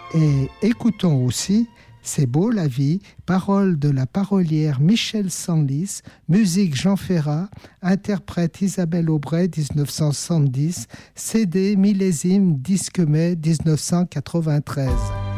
Et écoutons aussi C'est beau la vie, paroles de la parolière Michel Sanlis, musique Jean Ferrat, interprète Isabelle Aubray 1970, CD millésime disque mai 1993.